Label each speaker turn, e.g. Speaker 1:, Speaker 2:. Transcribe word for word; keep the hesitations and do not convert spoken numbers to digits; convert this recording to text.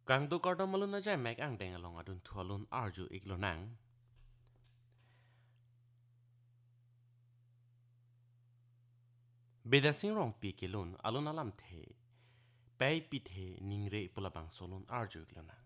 Speaker 1: Kang tu kau malun na jai mek ang deng along adun thualun arju iklo nang. Beda sing rong pi kilun alun alam the. Pai pi the ningre pulabang solun arju iklo nang.